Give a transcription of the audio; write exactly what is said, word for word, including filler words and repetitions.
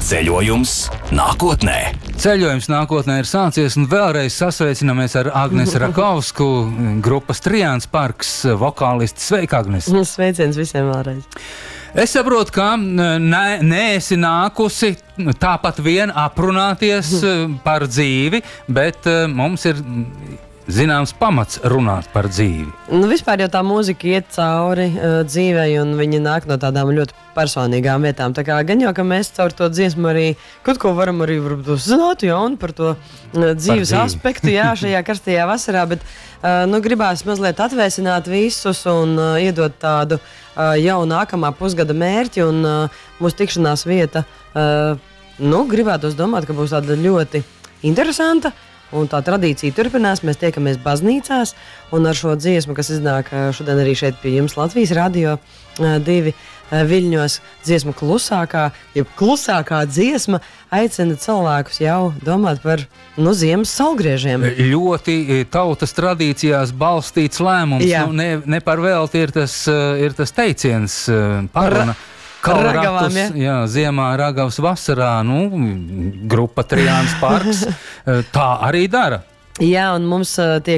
Ceļojums nākotnē. Ceļojums nākotnē ir sācies, un vēlreiz sasveicinamies ar Agnesu Rakovsku, grupas Trijāns parks vokālisti. Sveika, Agnes! Sveiciens visiem vēlreiz! Es saprotu, ka ne, neesi nākusi tāpat vien aprunāties par dzīvi, bet mums ir zināms pamats runāt par dzīvi. Nu, vispār jau tā mūzika iet cauri uh, dzīvei, un viņa nāk no tādām ļoti personīgām vietām. Tā kā gan jau, ka mēs caur to dziesmu arī kaut ko varam arī uzzināt, jā, un par to uh, dzīves dzīvi. aspektu, jā, šajā karstajā vasarā, bet uh, nu, gribās mazliet atvēsināt visus un uh, iedot tādu uh, jau nākamā pusgada mērķi, un uh, mūsu tikšanās vieta, uh, nu, gribētos domāt, ka būs tāda ļoti interesanta. Un tā tradīcija turpinās, mēs tiekamies baznīcās, un ar šo dziesmu, kas iznāk šodien arī šeit pie jums Latvijas radio divi Viļņos, dziesma klusākā, jeb klusākā dziesma aicina cilvēkus jau domāt par nu, ziemas saulgriežiem. Ļoti tautas tradīcijās balstīts lēmums, nu, ne, ne par velti ir tas, ir tas teiciens paruna. Ragavām, ja? Jā, ziemā ragavs, vasarā, nu, grupa Trijāns parks tā arī dara. Jā, un mums tiek